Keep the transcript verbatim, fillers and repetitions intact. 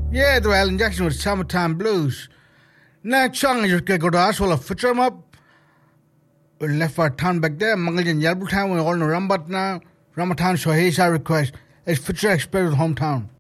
Yeah, the Alan Jackson with Summertime Blues. Next song is going to ask all of Futcher up. We left our town back there, Mangal and Yelbowtown, we're all in Rambat now. Ramatan, so here's our request. It's Futcher Express Hometown.